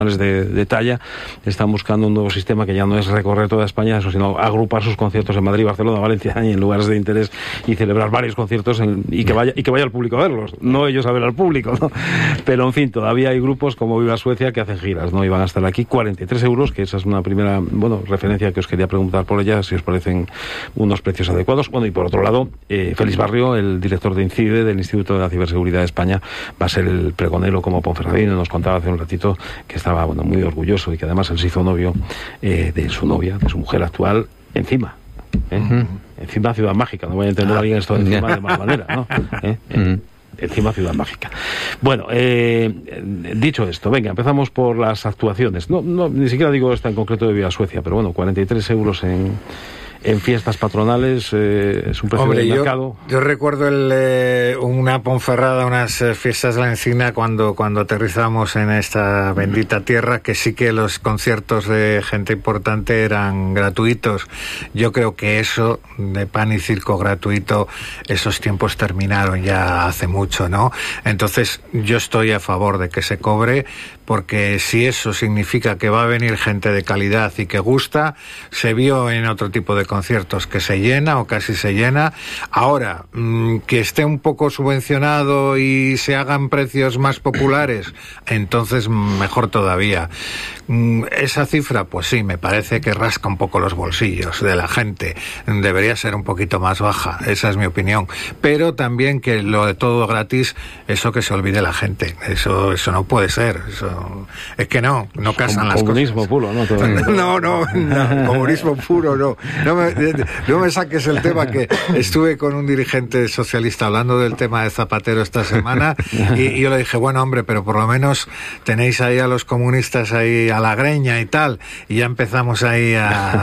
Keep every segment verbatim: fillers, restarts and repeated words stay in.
De, de talla, están buscando un nuevo sistema que ya no es recorrer toda España, eso, sino agrupar sus conciertos en Madrid, Barcelona, Valencia y en lugares de interés y celebrar varios conciertos en, y que vaya y que vaya el público a verlos, no ellos a ver al público, ¿no? Pero en fin, todavía hay grupos como Viva Suecia que hacen giras, ¿no? Y van a estar aquí cuarenta y tres euros, que esa es una primera, bueno, referencia que os quería preguntar por ella, si os parecen unos precios adecuados. Bueno, y por otro lado, eh, Félix Barrio, el director de INCIDE, del Instituto de la Ciberseguridad de España, va a ser el pregonero como Ponferradino, nos contaba hace un ratito que está Estaba, bueno, muy orgulloso y que además él se hizo novio eh, de su novia, de su mujer actual, encima. ¿eh? Uh-huh. Encima Ciudad Mágica, no voy a entender a alguien esto de encima de mala manera, ¿no? ¿Eh? Uh-huh. Encima Ciudad Mágica. Bueno, eh, dicho esto, venga, empezamos por las actuaciones. No, no, ni siquiera digo esta en concreto de Viva Suecia, pero bueno, cuarenta y tres euros en... en fiestas patronales, eh, es un precio Hombre, del yo, mercado. Yo recuerdo el, eh, una Ponferrada, unas eh, fiestas de la Encina cuando, cuando aterrizamos en esta bendita tierra, que sí que los conciertos de gente importante eran gratuitos. Yo creo que eso, de pan y circo gratuito, esos tiempos terminaron ya hace mucho, ¿no? Entonces, yo estoy a favor de que se cobre, porque si eso significa que va a venir gente de calidad y que gusta, se vio en otro tipo de conciertos que se llena o casi se llena. Ahora, mmm, que esté un poco subvencionado y se hagan precios más populares, entonces mejor todavía. Mm, esa cifra, pues sí, me parece que rasca un poco los bolsillos de la gente. Debería ser un poquito más baja, esa es mi opinión. Pero también que lo de todo gratis, eso que se olvide la gente. Eso, eso no puede ser. Eso, es que no, no casan las comunismo cosas. Puro, ¿no? no, no, no, comunismo puro, no. No me, no me saques el tema, que estuve con un dirigente socialista hablando del tema de Zapatero esta semana y, y yo le dije, bueno, hombre, pero por lo menos tenéis ahí a los comunistas ahí a la greña y tal, y ya empezamos ahí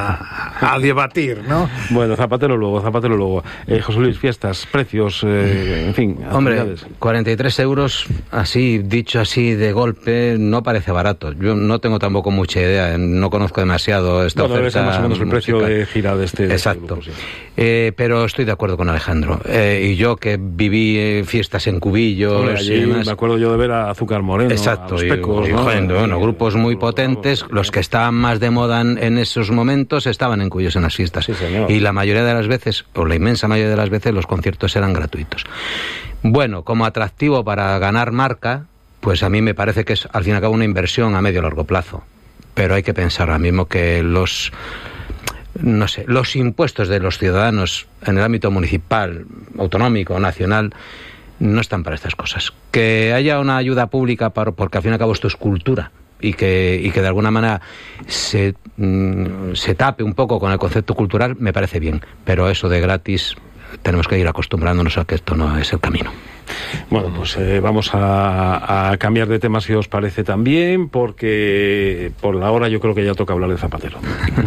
a, a debatir, ¿no? Bueno, Zapatero luego, Zapatero luego. Eh, José Luis, fiestas, precios, eh, en fin. Hombre, cuarenta y tres euros, así, dicho así de golpe, no parece barato. Yo no tengo tampoco mucha idea, no conozco demasiado esta bueno, oferta. Más o menos el precio musical de gira de este. Exacto. De este grupo, sí. eh, pero estoy de acuerdo con Alejandro. Eh, y yo que viví eh, fiestas en Cubillos. Hombre, allí y demás, me acuerdo yo de ver a Azúcar Moreno. Exacto. A los Pecos, y, ¿no? y, bueno, grupos muy potentes, los que estaban más de moda en esos momentos estaban en Cubillos en las fiestas. Sí, señor. Y la mayoría de las veces, o la inmensa mayoría de las veces, los conciertos eran gratuitos. Bueno, como atractivo para ganar marca, pues a mí me parece que es al fin y al cabo una inversión a medio largo plazo. Pero hay que pensar ahora mismo que los no sé, los impuestos de los ciudadanos en el ámbito municipal, autonómico, nacional, no están para estas cosas. Que haya una ayuda pública para, porque al fin y al cabo esto es cultura, y que, y que de alguna manera se, mm, se tape un poco con el concepto cultural, me parece bien. Pero eso de gratis, tenemos que ir acostumbrándonos a que esto no es el camino. Bueno, pues eh, vamos a, a cambiar de tema si os parece también, porque por la hora yo creo que ya toca hablar de Zapatero.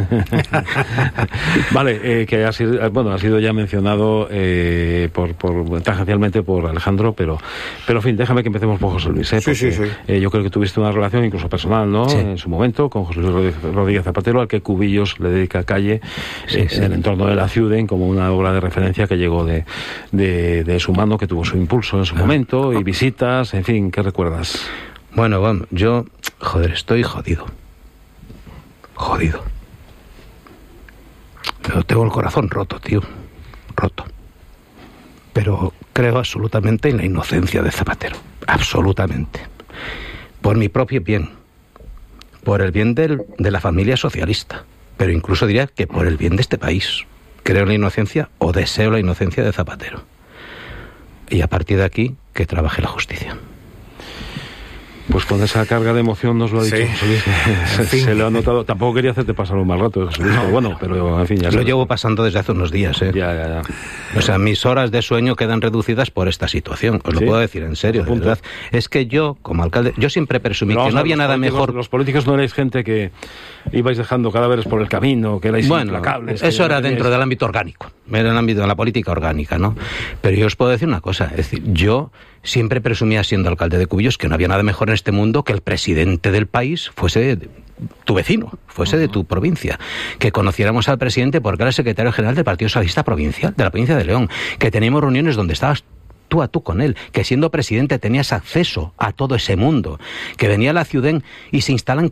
Vale, eh, que ha sido, bueno, ha sido ya mencionado eh, por, por tangencialmente por Alejandro, pero, pero en fin, déjame que empecemos por José Luis. ¿eh? Porque, sí, sí, sí. Eh, yo creo que tuviste una relación incluso personal, ¿no? Sí. En su momento, con José Luis Rodríguez Zapatero, al que Cubillos le dedica calle sí, eh, sí. en el entorno de la Ciuden, como una obra de referencia que llegó de, de, de su mano, que tuvo su impulso en su momento, y visitas, en fin, ¿qué recuerdas? Bueno, bueno, yo, joder, estoy jodido. Jodido. Pero tengo el corazón roto, tío. Roto. Pero creo absolutamente en la inocencia de Zapatero. Absolutamente. Por mi propio bien. Por el bien del, de la familia socialista. Pero incluso diría que por el bien de este país. Creo en la inocencia o deseo la inocencia de Zapatero. Y a partir de aquí, que trabaje la justicia. Pues con esa carga de emoción nos lo ha dicho sí. José Luis. Se, sí. se lo ha notado. Tampoco quería hacerte pasar un mal rato, José Luis, pero bueno, pero en fin, ya Lo sabes. llevo pasando desde hace unos días, ¿eh? Ya, ya, ya. O sea, mis horas de sueño quedan reducidas por esta situación. Os ¿Sí? lo puedo decir en serio, de verdad. Es que yo, como alcalde, yo siempre presumí Pero que no había nada mejor. Los políticos no erais gente que ibais dejando cadáveres por el camino, que erais Bueno, implacables. eso era teníais... dentro del ámbito orgánico, era en el ámbito de la política orgánica, ¿no? Pero yo os puedo decir una cosa, es decir, yo siempre presumía, siendo alcalde de Cubillos, que no había nada mejor en este mundo que el presidente del país fuese tu vecino, fuese de tu provincia, que conociéramos al presidente porque era el secretario general del Partido Socialista Provincial, de la provincia de León, que teníamos reuniones donde estabas tú a tú con él, que siendo presidente tenías acceso a todo ese mundo, que venía a la ciudad y se instalan